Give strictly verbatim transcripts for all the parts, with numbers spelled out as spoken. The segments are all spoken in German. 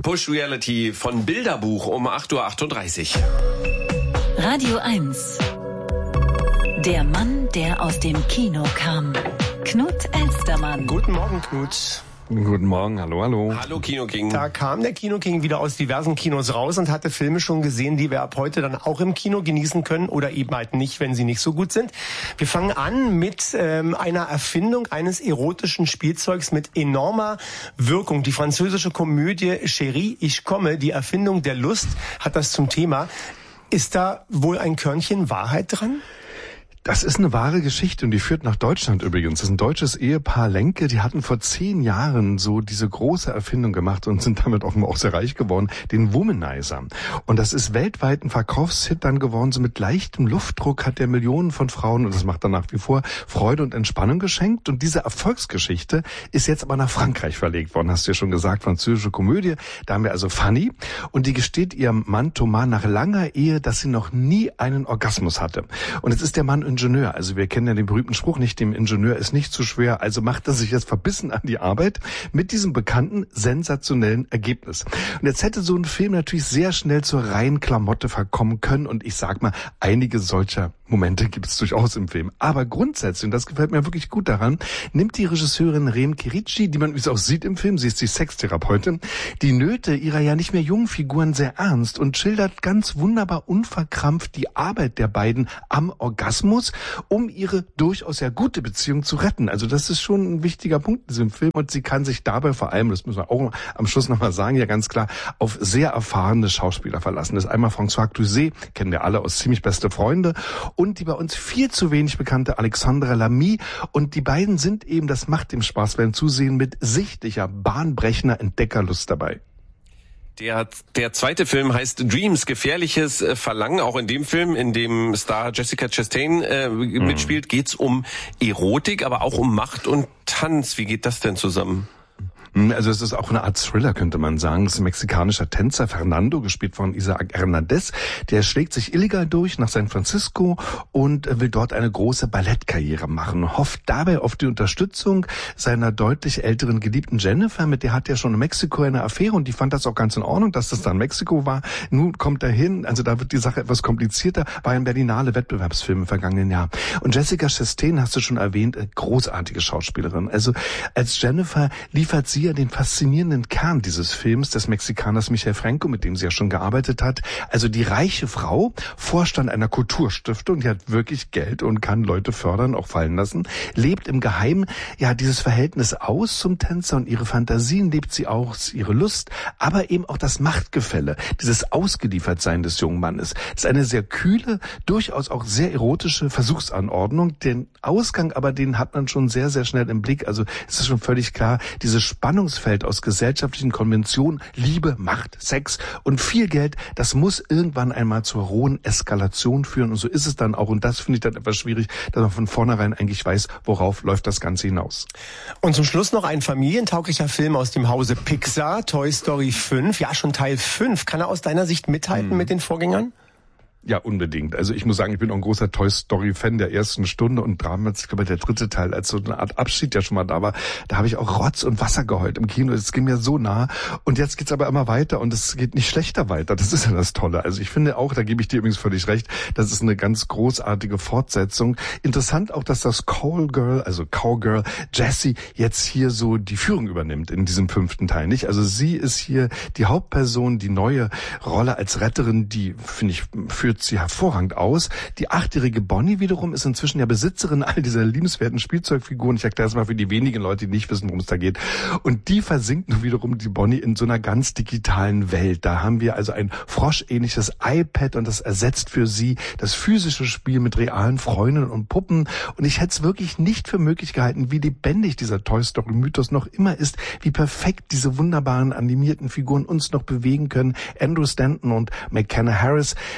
Push Reality von Bilderbuch um acht Uhr achtunddreißig. Radio eins. Der Mann, der aus dem Kino kam. Knut Elstermann. Guten Morgen, Knut. Guten Morgen, hallo, hallo. Hallo Kino King. Da kam der Kino King wieder aus diversen Kinos raus und hatte Filme schon gesehen, die wir ab heute dann auch im Kino genießen können oder eben halt nicht, wenn sie nicht so gut sind. Wir fangen an mit ähm, einer Erfindung eines erotischen Spielzeugs mit enormer Wirkung. Die französische Komödie Chérie, ich komme, die Erfindung der Lust, hat das zum Thema. Ist da wohl ein Körnchen Wahrheit dran? Das ist eine wahre Geschichte und die führt nach Deutschland übrigens. Das ist ein deutsches Ehepaar Lenke, die hatten vor zehn Jahren so diese große Erfindung gemacht und sind damit offenbar auch sehr reich geworden, den Womanizer. Und das ist weltweit ein Verkaufshit dann geworden, so mit leichtem Luftdruck hat der Millionen von Frauen, und das macht dann nach wie vor, Freude und Entspannung geschenkt. Und diese Erfolgsgeschichte ist jetzt aber nach Frankreich verlegt worden, hast du ja schon gesagt, französische Komödie. Da haben wir also Fanny und die gesteht ihrem Mann Thomas nach langer Ehe, dass sie noch nie einen Orgasmus hatte. Und jetzt ist der Mann Ingenieur. Also wir kennen ja den berühmten Spruch nicht, dem Ingenieur ist nicht zu schwer, also macht er sich jetzt verbissen an die Arbeit mit diesem bekannten, sensationellen Ergebnis. Und jetzt hätte so ein Film natürlich sehr schnell zur reinen Klamotte verkommen können und ich sag mal, einige solcher Momente gibt es durchaus im Film. Aber grundsätzlich, und das gefällt mir wirklich gut daran, nimmt die Regisseurin Remke Ritchie, die man übrigens auch sieht im Film, sie ist die Sextherapeutin, die Nöte ihrer ja nicht mehr jungen Figuren sehr ernst und schildert ganz wunderbar unverkrampft die Arbeit der beiden am Orgasmus, um ihre durchaus sehr gute Beziehung zu retten. Also das ist schon ein wichtiger Punkt in diesem Film und sie kann sich dabei vor allem, das müssen wir auch am Schluss nochmal sagen, ja ganz klar, auf sehr erfahrene Schauspieler verlassen. Das ist einmal François Cluzet, kennen wir alle aus Ziemlich beste Freunde, und die bei uns viel zu wenig bekannte Alexandra Lamy. Und die beiden sind eben, das macht dem Spaß beim Zusehen, mit sichtlicher, bahnbrechender Entdeckerlust dabei. Der, der zweite Film heißt Dreams, gefährliches Verlangen. Auch in dem Film, in dem Star Jessica Chastain äh, mhm. mitspielt, geht's um Erotik, aber auch um Macht und Tanz. Wie geht das denn zusammen? Also es ist auch eine Art Thriller, könnte man sagen. Es ist ein mexikanischer Tänzer, Fernando, gespielt von Isaac Hernandez. Der schlägt sich illegal durch nach San Francisco und will dort eine große Ballettkarriere machen. Hofft dabei auf die Unterstützung seiner deutlich älteren Geliebten Jennifer, mit der hat er schon in Mexiko eine Affäre und die fand das auch ganz in Ordnung, dass das dann Mexiko war. Nun kommt er hin, also da wird die Sache etwas komplizierter, war ein Berlinale Wettbewerbsfilm im vergangenen Jahr. Und Jessica Chastain, hast du schon erwähnt, großartige Schauspielerin. Also als Jennifer liefert sie ja den faszinierenden Kern dieses Films des Mexikaners Michel Franco, mit dem sie ja schon gearbeitet hat. Also die reiche Frau, Vorstand einer Kulturstiftung, die hat wirklich Geld und kann Leute fördern, auch fallen lassen, lebt im Geheimen ja dieses Verhältnis aus zum Tänzer und ihre Fantasien lebt sie auch, ihre Lust, aber eben auch das Machtgefälle, dieses Ausgeliefertsein des jungen Mannes. Das ist eine sehr kühle, durchaus auch sehr erotische Versuchsanordnung. Den Ausgang aber, den hat man schon sehr, sehr schnell im Blick. Also es ist schon völlig klar, diese Spannungsfeld aus gesellschaftlichen Konventionen, Liebe, Macht, Sex und viel Geld, das muss irgendwann einmal zur rohen Eskalation führen und so ist es dann auch und das finde ich dann etwas schwierig, dass man von vornherein eigentlich weiß, worauf läuft das Ganze hinaus. Und zum Schluss noch ein familientauglicher Film aus dem Hause Pixar, Toy Story fünf, ja schon Teil fünf. Kann er aus deiner Sicht mithalten hm. mit den Vorgängern? Ja, unbedingt. Also ich muss sagen, ich bin auch ein großer Toy-Story-Fan der ersten Stunde und damals, ich glaube, der dritte Teil, als so eine Art Abschied ja schon mal da war, da habe ich auch Rotz und Wasser geheult im Kino. Es ging mir so nah und jetzt geht's aber immer weiter und es geht nicht schlechter weiter. Das ist ja das Tolle. Also ich finde auch, da gebe ich dir übrigens völlig recht, das ist eine ganz großartige Fortsetzung. Interessant auch, dass das Cowgirl, also Cowgirl Jessie jetzt hier so die Führung übernimmt in diesem fünften Teil, nicht? Also sie ist hier die Hauptperson, die neue Rolle als Retterin, die, finde ich, für sie hervorragend aus. Die achtjährige Bonnie wiederum ist inzwischen ja Besitzerin all dieser liebenswerten Spielzeugfiguren. Ich erkläre es mal für die wenigen Leute, die nicht wissen, worum es da geht. Und die versinkt nun wiederum die Bonnie in so einer ganz digitalen Welt. Da haben wir also ein froschähnliches iPad und das ersetzt für sie das physische Spiel mit realen Freunden und Puppen. Und ich hätte es wirklich nicht für möglich gehalten, wie lebendig dieser Toy Story Mythos noch immer ist, wie perfekt diese wunderbaren animierten Figuren uns noch bewegen können. Andrew Stanton und McKenna Harris beleben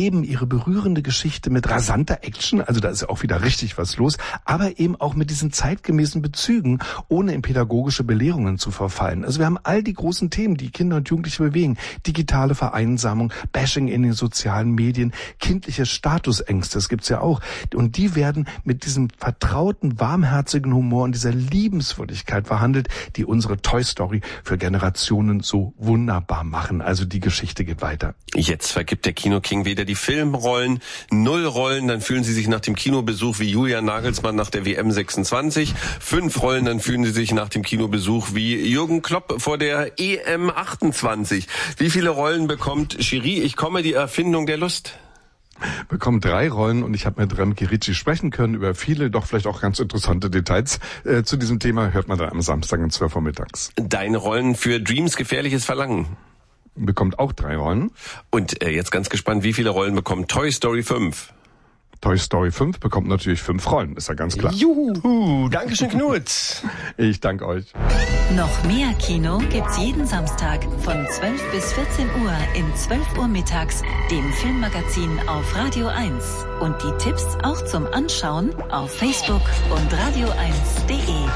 erleben ihre berührende Geschichte mit rasanter Action, also da ist ja auch wieder richtig was los, aber eben auch mit diesen zeitgemäßen Bezügen, ohne in pädagogische Belehrungen zu verfallen. Also wir haben all die großen Themen, die Kinder und Jugendliche bewegen. Digitale Vereinsamung, Bashing in den sozialen Medien, kindliche Statusängste, das gibt's ja auch. Und die werden mit diesem vertrauten, warmherzigen Humor und dieser Liebenswürdigkeit verhandelt, die unsere Toy Story für Generationen so wunderbar machen. Also die Geschichte geht weiter. Jetzt vergibt der Kino King wieder die Filmrollen, null Rollen, dann fühlen Sie sich nach dem Kinobesuch wie Julian Nagelsmann nach der W M sechsundzwanzig, fünf Rollen, dann fühlen Sie sich nach dem Kinobesuch wie Jürgen Klopp vor der E M achtundzwanzig. Wie viele Rollen bekommt Cherie? Ich komme, die Erfindung der Lust? Bekommen drei Rollen und ich habe mit Remke Ritchie sprechen können über viele, doch vielleicht auch ganz interessante Details äh, zu diesem Thema. Hört man dann am Samstag um zwölf Uhr mittags. Deine Rollen für Dreams gefährliches Verlangen? Bekommt auch drei Rollen. Und äh, jetzt ganz gespannt, wie viele Rollen bekommt Toy Story fünf? Toy Story fünf bekommt natürlich fünf Rollen, ist ja ganz klar. Juhu, Dankeschön Knut. Ich danke euch. Noch mehr Kino gibt's jeden Samstag von zwölf bis vierzehn Uhr in zwölf Uhr mittags, dem Filmmagazin auf Radio eins. Und die Tipps auch zum Anschauen auf Facebook und radio eins punkt de.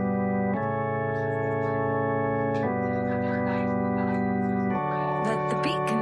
Let the beat